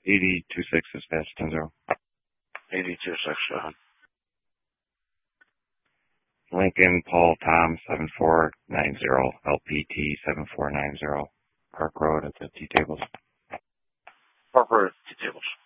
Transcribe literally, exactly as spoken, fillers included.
eighty-two six dispatch ten zero. eighty-two six, go ahead. Lincoln Paul Tom seven four nine zero, L P T seven four nine zero, Park Road at the Tea Tables. Park Road at the Tea Tables.